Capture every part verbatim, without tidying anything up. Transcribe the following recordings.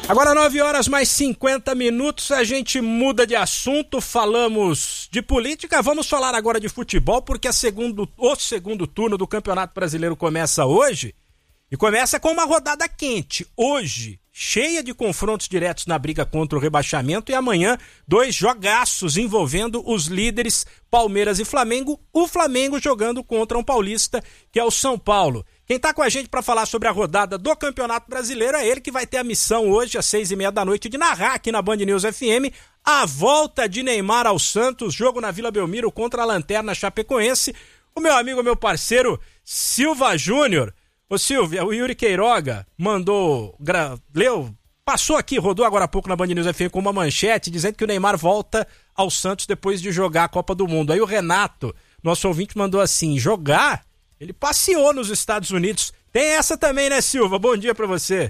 Agora nove horas mais cinquenta minutos, a gente muda de assunto, falamos de política, vamos falar agora de futebol, porque a segundo, o segundo turno do Campeonato Brasileiro começa hoje, e começa com uma rodada quente, hoje, cheia de confrontos diretos na briga contra o rebaixamento, e amanhã dois jogaços envolvendo os líderes Palmeiras e Flamengo, o Flamengo jogando contra um paulista, que é o São Paulo. Quem tá com a gente para falar sobre a rodada do Campeonato Brasileiro é ele que vai ter a missão hoje, às seis e meia da noite, de narrar aqui na Band News F M a volta de Neymar ao Santos, jogo na Vila Belmiro contra a Lanterna Chapecoense. O meu amigo, meu parceiro, Silva Júnior. Ô Silvia, o Yuri Queiroga mandou, gra, leu, passou aqui, rodou agora há pouco na Band News F M com uma manchete dizendo que o Neymar volta ao Santos depois de jogar a Copa do Mundo. Aí o Renato, nosso ouvinte, mandou assim, jogar? Ele passeou nos Estados Unidos. Tem essa também, né, Silva? Bom dia pra você.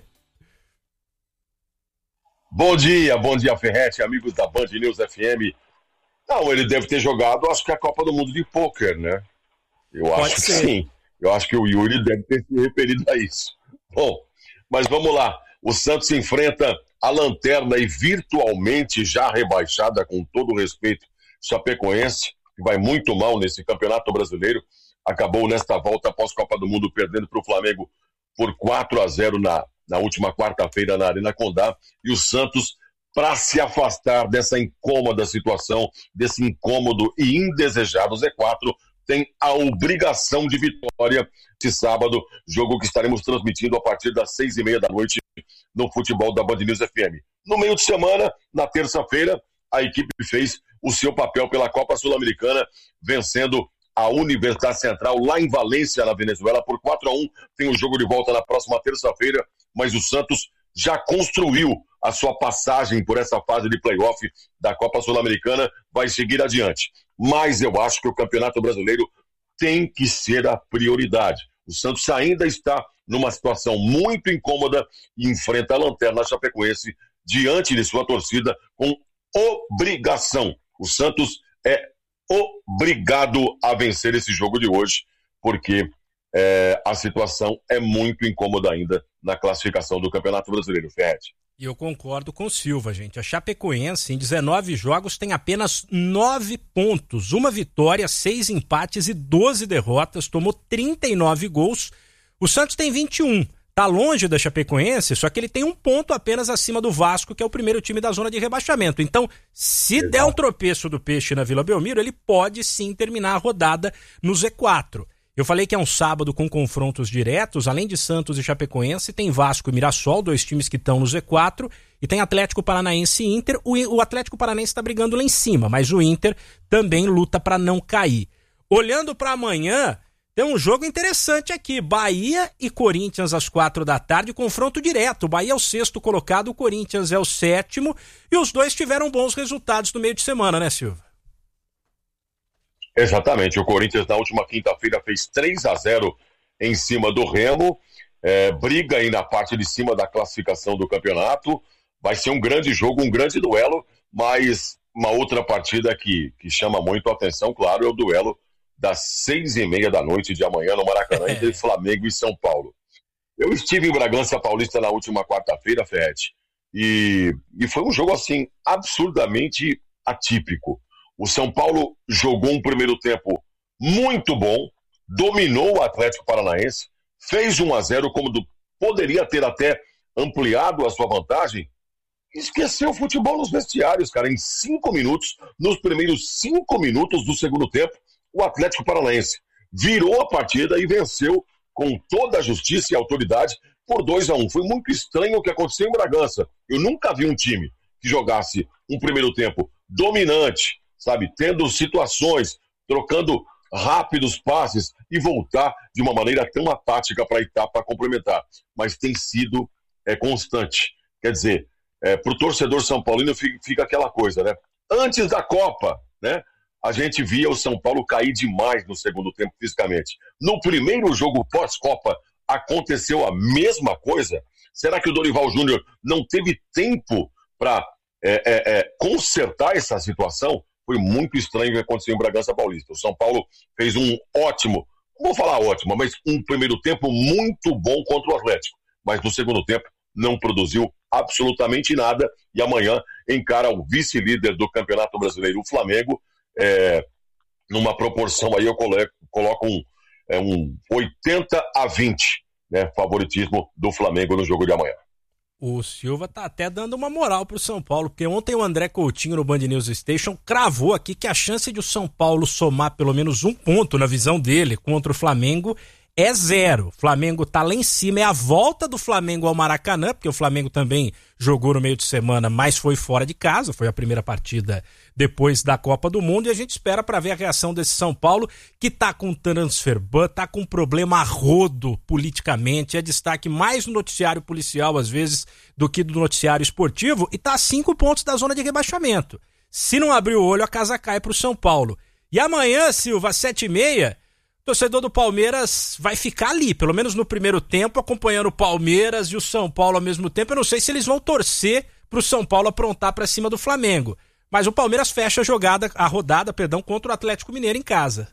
Bom dia, bom dia, Ferretti, amigos da Band News F M. Não, ele deve ter jogado, acho que a Copa do Mundo de pôquer, né? Eu Pode acho ser. que sim. Eu acho que o Yuri deve ter se referido a isso. Bom, mas vamos lá. O Santos enfrenta a Lanterna e virtualmente já rebaixada, com todo o respeito, Chapecoense, que vai muito mal nesse Campeonato Brasileiro. Acabou nesta volta após Copa do Mundo perdendo para o Flamengo por quatro a zero na, na última quarta-feira na Arena Condá. E o Santos, para se afastar dessa incômoda situação, desse incômodo e indesejado Z quatro, tem a obrigação de vitória esse sábado, jogo que estaremos transmitindo a partir das seis e meia da noite no futebol da Band News F M. No meio de semana, na terça-feira, a equipe fez o seu papel pela Copa Sul-Americana, vencendo a Universidade Central lá em Valência, na Venezuela, por quatro a um. Tem o jogo de volta na próxima terça-feira, mas o Santos já construiu a sua passagem por essa fase de play-off da Copa Sul-Americana, vai seguir adiante. Mas eu acho que o Campeonato Brasileiro tem que ser a prioridade. O Santos ainda está numa situação muito incômoda e enfrenta a Lanterna Chapecoense diante de sua torcida com obrigação. O Santos é obrigado a vencer esse jogo de hoje, porque é, a situação é muito incômoda ainda na classificação do Campeonato Brasileiro, Ferretti. E eu concordo com o Silva, gente. A Chapecoense, em dezenove jogos, tem apenas nove pontos, uma vitória, seis empates e doze derrotas, tomou trinta e nove gols. O Santos tem vinte e um. Tá longe da Chapecoense, só que ele tem um ponto apenas acima do Vasco, que é o primeiro time da zona de rebaixamento. Então, se Exato. der um tropeço do Peixe na Vila Belmiro, ele pode sim terminar a rodada no Z quatro. Eu falei que é um sábado com confrontos diretos, além de Santos e Chapecoense, tem Vasco e Mirassol, dois times que estão no Z quatro, e tem Atlético Paranaense e Inter. O, o Atlético Paranaense está brigando lá em cima, mas o Inter também luta para não cair. Olhando para amanhã, tem um jogo interessante aqui, Bahia e Corinthians às quatro da tarde, confronto direto. O Bahia é o sexto colocado, o Corinthians é o sétimo, e os dois tiveram bons resultados no meio de semana, né, Silva? Exatamente, o Corinthians na última quinta-feira fez três a zero em cima do Remo, é, briga aí na parte de cima da classificação do campeonato. Vai ser um grande jogo, um grande duelo, mas uma outra partida que, que chama muito a atenção, claro, é o duelo das seis e meia da noite de amanhã no Maracanã, entre Flamengo e São Paulo. Eu estive em Bragança Paulista na última quarta-feira, Ferretti, e, e foi um jogo, assim, absurdamente atípico. O São Paulo jogou um primeiro tempo muito bom, dominou o Atlético Paranaense, fez um a zero, como do, poderia ter até ampliado a sua vantagem, esqueceu o futebol nos vestiários, cara. Em cinco minutos, nos primeiros cinco minutos do segundo tempo, o Atlético Paranaense virou a partida e venceu com toda a justiça e autoridade por dois a um. Foi muito estranho o que aconteceu em Bragança. Eu nunca vi um time que jogasse um primeiro tempo dominante, sabe, tendo situações, trocando rápidos passes e voltar de uma maneira tão apática para a etapa complementar. Mas tem sido é, constante. Quer dizer, é, para o torcedor são paulino fica, fica aquela coisa, né? Antes da Copa, né, a gente via o São Paulo cair demais no segundo tempo fisicamente. No primeiro jogo pós-Copa, aconteceu a mesma coisa? Será que o Dorival Júnior não teve tempo para é, é, é, consertar essa situação? Foi muito estranho o que aconteceu em Bragança Paulista. O São Paulo fez um ótimo, não vou falar ótimo, mas um primeiro tempo muito bom contra o Atlético. Mas no segundo tempo não produziu absolutamente nada, e amanhã encara o vice-líder do Campeonato Brasileiro, o Flamengo, é, numa proporção aí eu coloco, coloco um, é, um oitenta a vinte, né, favoritismo do Flamengo no jogo de amanhã. O Silva tá até dando uma moral pro São Paulo, porque ontem o André Coutinho no Band News Station cravou aqui que a chance de o São Paulo somar pelo menos um ponto na visão dele contra o Flamengo é zero. O Flamengo tá lá em cima, é a volta do Flamengo ao Maracanã, porque o Flamengo também jogou no meio de semana, mas foi fora de casa, foi a primeira partida depois da Copa do Mundo, e a gente espera para ver a reação desse São Paulo, que tá com transfer ban, tá com problema a rodo politicamente, é destaque mais no noticiário policial às vezes do que do noticiário esportivo, e tá a cinco pontos da zona de rebaixamento. Se não abrir o olho, a casa cai pro São Paulo. E amanhã, Silva, às sete e meia, o torcedor do Palmeiras vai ficar ali, pelo menos no primeiro tempo, acompanhando o Palmeiras e o São Paulo ao mesmo tempo. Eu não sei se eles vão torcer pro São Paulo aprontar pra cima do Flamengo. Mas o Palmeiras fecha a jogada, a rodada, perdão, contra o Atlético Mineiro em casa.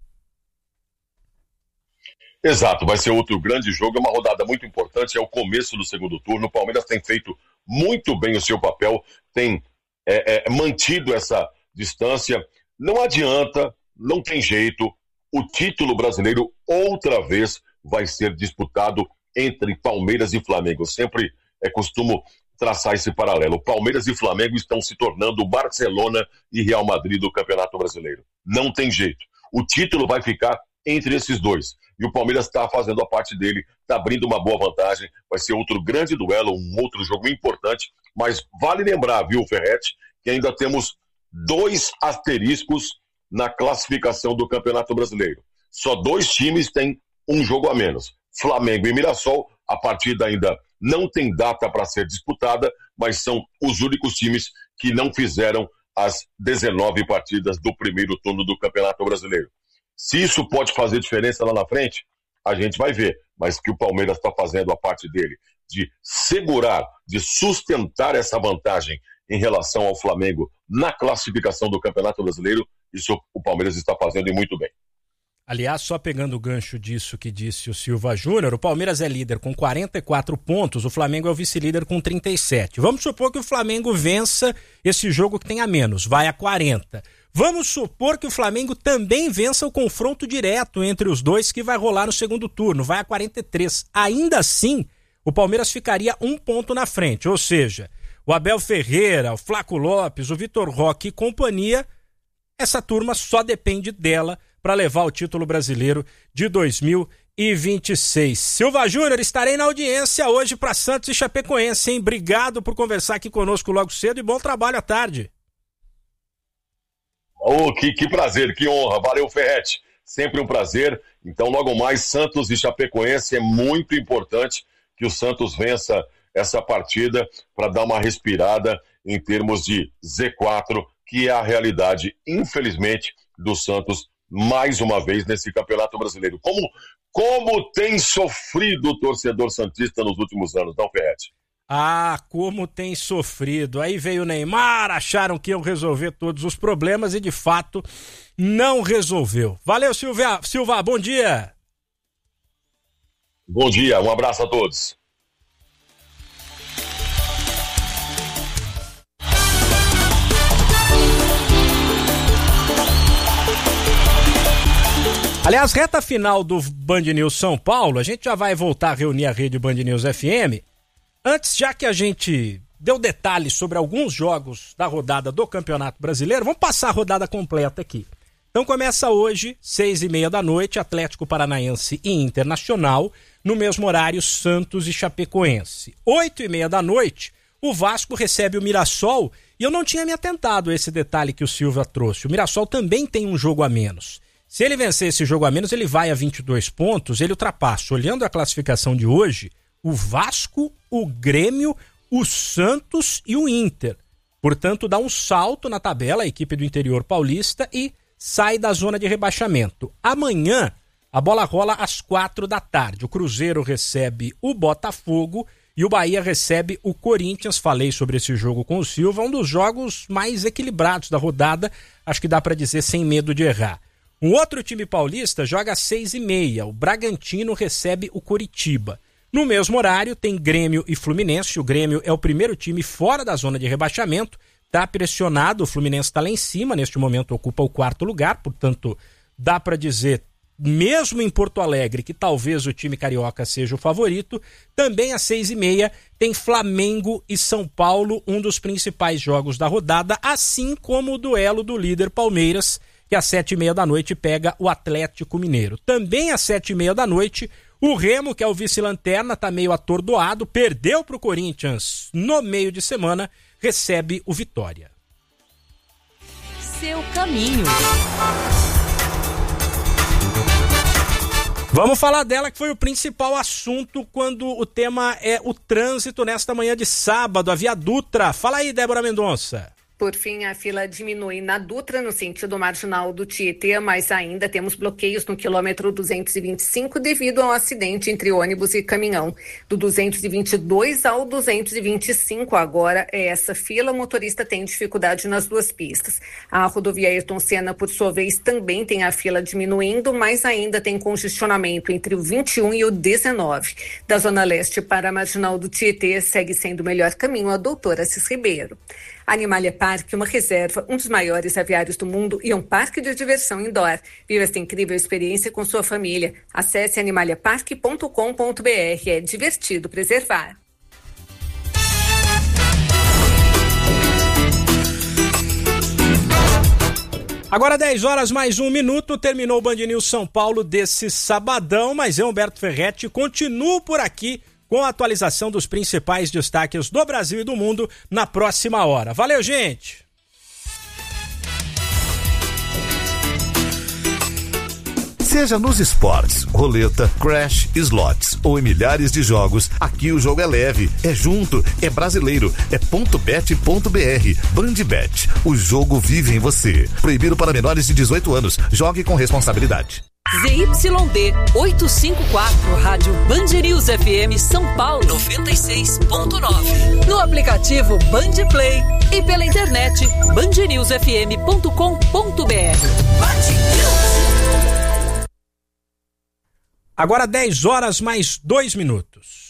Exato, vai ser outro grande jogo, é uma rodada muito importante, é o começo do segundo turno. O Palmeiras tem feito muito bem o seu papel, tem é, é, mantido essa distância. Não adianta, não tem jeito. O título brasileiro, outra vez, vai ser disputado entre Palmeiras e Flamengo. Eu sempre é, costumo traçar esse paralelo. Palmeiras e Flamengo estão se tornando Barcelona e Real Madrid do Campeonato Brasileiro. Não tem jeito. O título vai ficar entre esses dois. E o Palmeiras está fazendo a parte dele, está abrindo uma boa vantagem. Vai ser outro grande duelo, um outro jogo importante. Mas vale lembrar, viu, Ferretti, que ainda temos dois asteriscos na classificação do Campeonato Brasileiro. Só dois times têm um jogo a menos. Flamengo e Mirassol, a partida ainda não tem data para ser disputada, mas são os únicos times que não fizeram as dezenove partidas do primeiro turno do Campeonato Brasileiro. Se isso pode fazer diferença lá na frente, a gente vai ver. Mas que o Palmeiras está fazendo a parte dele de segurar, de sustentar essa vantagem em relação ao Flamengo na classificação do Campeonato Brasileiro, isso o Palmeiras está fazendo e muito bem. Aliás, só pegando o gancho disso que disse o Silva Júnior, o Palmeiras é líder com quarenta e quatro pontos, o Flamengo é o vice-líder com trinta e sete. Vamos supor que o Flamengo vença esse jogo que tem a menos, vai a quarenta. Vamos supor que o Flamengo também vença o confronto direto entre os dois que vai rolar no segundo turno, vai a quarenta e três. Ainda assim, o Palmeiras ficaria um ponto na frente, ou seja, o Abel Ferreira, o Flaco Lopes, o Vitor Roque e companhia, essa turma só depende dela para levar o título brasileiro de dois mil e vinte e seis. Silva Júnior, estarei na audiência hoje para Santos e Chapecoense, hein? Obrigado por conversar aqui conosco logo cedo e bom trabalho à tarde. Oh, que, que prazer, que honra. Valeu, Ferretti. Sempre um prazer. Então, logo mais, Santos e Chapecoense, é muito importante que o Santos vença essa partida para dar uma respirada em termos de Z quatro, que é a realidade, infelizmente, do Santos mais uma vez nesse Campeonato Brasileiro. Como, como tem sofrido o torcedor santista nos últimos anos, não, Ferretti? Ah, como tem sofrido. Aí veio o Neymar, acharam que iam resolver todos os problemas e, de fato, não resolveu. Valeu, Silvia. Silva, bom dia. Bom dia, um abraço a todos. Aliás, reta final do Band News São Paulo, a gente já vai voltar a reunir a rede Band News F M. Antes, já que a gente deu detalhes sobre alguns jogos da rodada do Campeonato Brasileiro, vamos passar a rodada completa aqui. Então começa hoje, seis e meia da noite, Atlético Paranaense e Internacional, no mesmo horário, Santos e Chapecoense. Oito e meia da noite, o Vasco recebe o Mirassol, e eu não tinha me atentado a esse detalhe que o Silva trouxe. O Mirassol também tem um jogo a menos. Se ele vencer esse jogo a menos, ele vai a vinte e dois pontos, ele ultrapassa. Olhando a classificação de hoje, o Vasco, o Grêmio, o Santos e o Inter. Portanto, dá um salto na tabela a equipe do interior paulista e sai da zona de rebaixamento. Amanhã, a bola rola às quatro da tarde. O Cruzeiro recebe o Botafogo e o Bahia recebe o Corinthians. Falei sobre esse jogo com o Silva, um dos jogos mais equilibrados da rodada, acho que dá para dizer sem medo de errar. Um outro time paulista joga às seis e meia. O Bragantino recebe o Coritiba. No mesmo horário tem Grêmio e Fluminense. O Grêmio é o primeiro time fora da zona de rebaixamento, está pressionado, o Fluminense está lá em cima, neste momento ocupa o quarto lugar, portanto dá para dizer, mesmo em Porto Alegre, que talvez o time carioca seja o favorito. Também às seis e meia tem Flamengo e São Paulo, um dos principais jogos da rodada, assim como o duelo do líder Palmeiras, que às sete e meia da noite pega o Atlético Mineiro. Também às sete e meia da noite, o Remo, que é o vice-lanterna, está meio atordoado, perdeu para o Corinthians no meio de semana, recebe o Vitória. Seu caminho. Vamos falar dela, que foi o principal assunto quando o tema é o trânsito nesta manhã de sábado, a Via Dutra. Fala aí, Débora Mendonça. Por fim, a fila diminui na Dutra, no sentido marginal do Tietê, mas ainda temos bloqueios no quilômetro duzentos e vinte e cinco devido ao acidente entre ônibus e caminhão. Do duzentos e vinte e dois ao duzentos e vinte e cinco agora é essa fila, o motorista tem dificuldade nas duas pistas. A rodovia Ayrton Senna, por sua vez, também tem a fila diminuindo, mas ainda tem congestionamento entre o vinte e um e o dezenove. Da Zona Leste para a marginal do Tietê, segue sendo o melhor caminho a Doutor Assis Ribeiro. Animalia Park, uma reserva, um dos maiores aviários do mundo e um parque de diversão indoor. Viva esta incrível experiência com sua família. Acesse animalia park ponto com ponto b r. É divertido preservar. Agora dez horas mais um minuto, terminou o Band News São Paulo desse sabadão, mas eu, Humberto Ferretti, continuo por aqui com a atualização dos principais destaques do Brasil e do mundo na próxima hora. Valeu, gente! Seja nos esportes, roleta, crash, slots ou em milhares de jogos, aqui o jogo é leve, é junto, é brasileiro, é ponto bet ponto b r. Bandbet, o jogo vive em você. Proibido para menores de dezoito anos. Jogue com responsabilidade. Z Y D oitocentos e cinquenta e quatro, Rádio Band News F M São Paulo noventa e seis ponto nove. No aplicativo Band Play e pela internet band news f m ponto com ponto b r. Agora dez horas mais dois minutos.